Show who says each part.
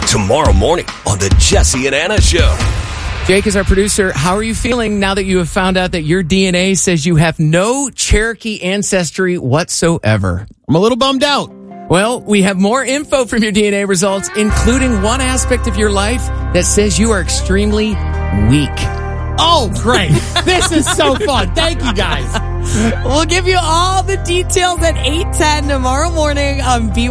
Speaker 1: tomorrow morning on the Jesse and Anna Show.
Speaker 2: Jake is our producer. How are you feeling now that you have found out that your DNA says you have no Cherokee ancestry whatsoever?
Speaker 3: I'm a little bummed out.
Speaker 2: Well, we have more info from your DNA results, including one aspect of your life that says you are extremely weak.
Speaker 3: Oh, great. This is so fun. Thank you, guys.
Speaker 4: We'll give you all the details at 8:10 tomorrow morning on B.